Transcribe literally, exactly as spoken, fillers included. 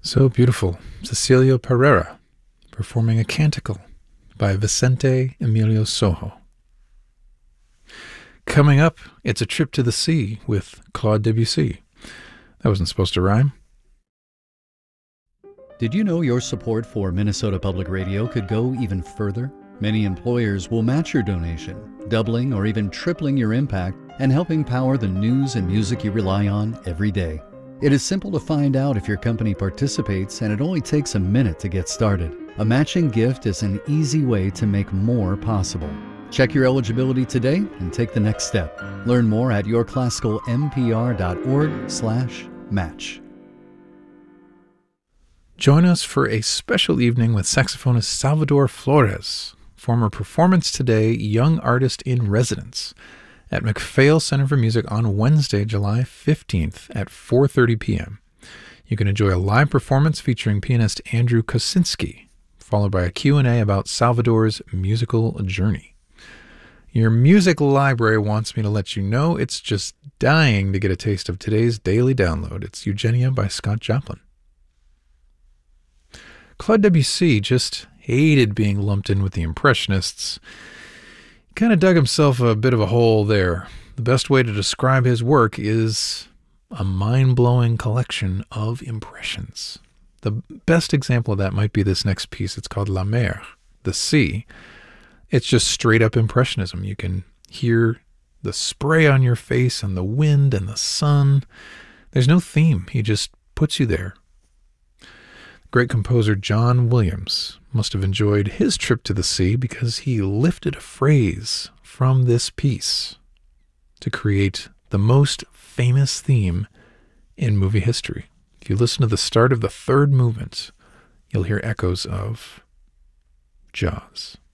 So beautiful. Cecilia Pereira performing a canticle by Vicente Emilio Sojo. Coming up, it's a trip to the sea with Claude Debussy. That wasn't supposed to rhyme. Did you know your support for Minnesota Public Radio could go even further? Many employers will match your donation, doubling or even tripling your impact and helping power the news and music you rely on every day. It is simple to find out if your company participates, and it only takes a minute to get started. A matching gift is an easy way to make more possible. Check your eligibility today and take the next step. Learn more at yourclassicalmpr.org slash match. Join us for a special evening with saxophonist Salvador Flores, former Performance Today Young Artist in Residence, at MacPhail Center for Music on Wednesday, July fifteenth at four thirty p.m. You can enjoy a live performance featuring pianist Andrew Kosinski, followed by a Q and A about Salvador's musical journey. Your music library wants me to let you know it's just dying to get a taste of today's daily download. It's Eugenia by Scott Joplin. Claude Debussy just hated being lumped in with the Impressionists. He kind of dug himself a bit of a hole there. The best way to describe his work is a mind-blowing collection of impressions. The best example of that might be this next piece. It's called La Mer, the sea. It's just straight-up Impressionism. You can hear the spray on your face and the wind and the sun. There's no theme. He just puts you there. Great composer John Williams must have enjoyed his trip to the sea because he lifted a phrase from this piece to create the most famous theme in movie history. If you listen to the start of the third movement, you'll hear echoes of Jaws.